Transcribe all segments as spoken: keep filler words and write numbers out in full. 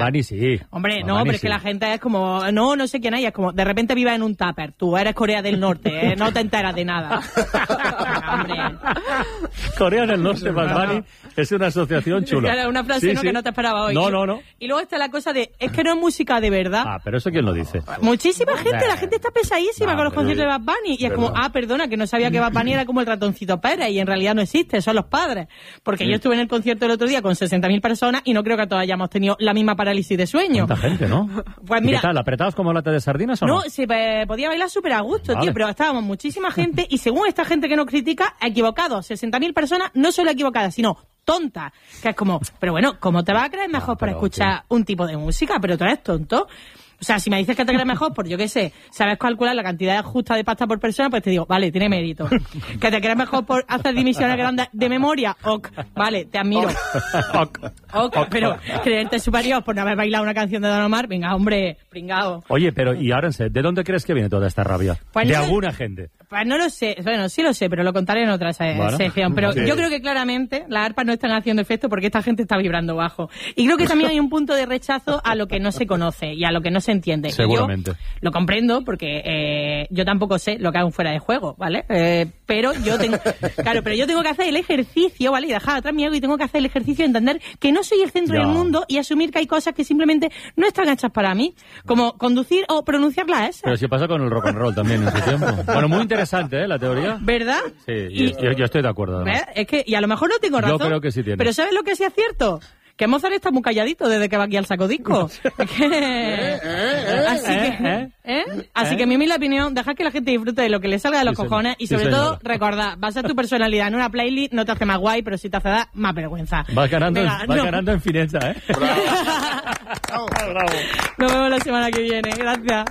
Bunny sí. Hombre, Bad no, Bunny pero es sí. que la gente es como, no, no sé quién hay, es como, de repente vives en un tupper, tú eres Corea del Norte, ¿eh? No te enteras de nada. Hombre. Corea del Norte, Bad Bunny, es una asociación chula. Claro, una frase Sí, ¿no? sí. que no te esperaba hoy. No, no, no. Y luego está la cosa de, es que no es música de verdad. Ah, pero eso quién lo dice. Muchísima gente, la gente está pesadísima No, con los pero- conciertos de Bad Bunny. Y es como, ¿verdad? ah, perdona, que no sabía que Bad Bunny era como el ratoncito Pérez y en realidad no existe, son los padres. Porque Sí. yo estuve en el concierto el otro día con sesenta mil personas y no creo que todos hayamos tenido la misma parálisis de sueño. Tanta gente, ¿no? Pues ¿Y mira, ¿Qué tal? ¿Apretados como lata de sardinas o no? no, se eh, podía bailar súper a gusto, Vale. tío, pero estábamos muchísima gente y según esta gente que nos critica, equivocados. sesenta mil personas, no solo equivocadas, sino tontas. Que es como, pero bueno, ¿cómo te vas a creer mejor Ah, para pero, escuchar tío. un tipo de música? Pero tú eres tonto. O sea, si me dices que te crees mejor, por yo qué sé, sabes calcular la cantidad justa de pasta por persona, pues te digo, vale, tiene mérito. Que te crees mejor por hacer divisiones grandes de memoria, ok, vale, te admiro. Ok. Ok, pero creerte superior por no haber bailado una canción de Don Omar, venga, hombre, pringao. Oye, pero y ahora en serio, ¿de dónde crees que viene toda esta rabia? Pues de no- alguna gente. Pues no lo sé, bueno, sí lo sé, pero lo contaré en otra se- Bueno. sección. Pero Sí. yo creo que claramente las arpas no están haciendo efecto porque esta gente está vibrando bajo. Y creo que también hay un punto de rechazo a lo que no se conoce y a lo que no se entiende. Y yo Seguramente. lo comprendo porque eh, yo tampoco sé lo que hago fuera de juego, ¿vale? Eh, pero yo tengo, claro, pero yo tengo que hacer el ejercicio, ¿vale? Y dejar atrás mi ego y tengo que hacer el ejercicio de entender que no soy el centro Ya. del mundo y asumir que hay cosas que simplemente no están hechas para mí, como conducir o pronunciar la S. Pero si pasa con el rock and roll también en su tiempo. Bueno, muy interesante, ¿eh? La teoría. ¿Verdad? Sí, Y- y, yo, yo estoy de acuerdo. además. ¿Ves? Es que, y a lo mejor no tengo Yo razón. creo que sí tiene. Pero ¿sabes lo que sí es cierto? Que Mozart está muy calladito desde que va aquí al saco disco. Es que... Así que, ¿Eh? ¿eh? Así que mi humilde opinión, dejad que la gente disfrute de lo que le salga de los Sí, señor. cojones y Sí, sobre todo, señora. recordad, basar tu personalidad en una playlist no te hace más guay, pero sí te hace dar más vergüenza. Vas ganando, Venga, vas no. ganando en fineza, ¿eh? Bravo. Nos vemos la semana que viene. Gracias.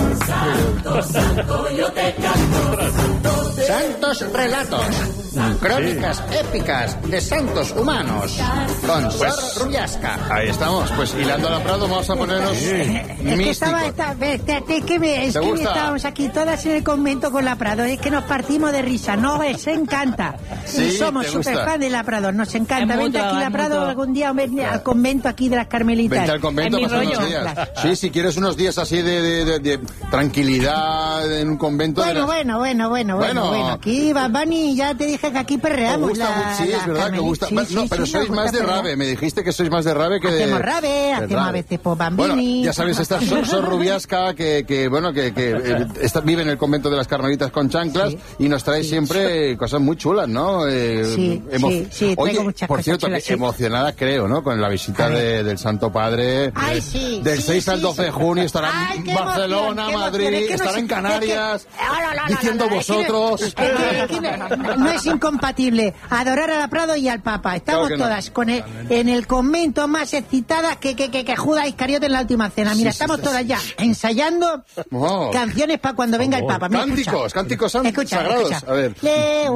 Santos Relatos. Crónicas épicas de santos humanos. Con Sor Rullasca. Ahí estamos, pues hilando la Prado vamos a ponernos Es que místicos. estaba, está- espérate, es que, me, es ¿Te que gusta? estábamos aquí todas en el convento con la Prado, es que nos partimos de risa, nos encanta. Sí, y somos ¿te gusta? súper fan de la Prado, nos encanta. Es Vente mutuo, aquí es la Prado mutuo. algún día, ven al convento aquí de las Carmelitas. Vente al convento a Es mi pasar unos rollo. días. Sí, si quieres unos días así de, de- de- de tranquilidad en un convento. de Bueno, las- bueno, bueno, bueno, bueno, Bueno. bueno. Aquí, Bad Bunny, ya te dije que aquí Os perreamos. gusta la, mucho, sí, la es verdad que Carmelita. gusta. Sí, no, sí, pero sí, sois nos más gusta de perrear. rave. Me dijiste que sois más de rave que de. Hacemos rave, de hacemos rave. a veces por Bambini. Bueno, ya sabes, esta Sor, Sor Rubiasca que, que bueno, que, que eh, está- vive en el convento de las Carmelitas con chanclas Sí. y nos trae siempre cosas muy chulas, ¿no? Eh, Sí, emo- sí, sí, traigo Oye, muchas por cosas cierto, chulas, que sí. emocionada creo, ¿no? Con la visita A ver. de- del Santo Padre. Ay, eh, sí, Del sí, seis al sí, doce de sí. junio estará Ay, en qué Barcelona, emoción, qué Madrid, emoción. Es que no estará sé- en Canarias, es que- Ah, no, no, no, diciendo no, no, es que no- vosotros. es que- es que no, no es incompatible adorar a la Prado y al Papa. Estamos Claro que no. todas con el, en el convento más excitadas que, que, que, que Judas Iscariote en la última cena. Mira, Sí, sí, estamos sí, todas sí. ya ensayando Oh. canciones para cuando venga el Papa. Mira, escucha. Cánticos, cánticos san- Escucha, sagrados. escucha. A ver. Leo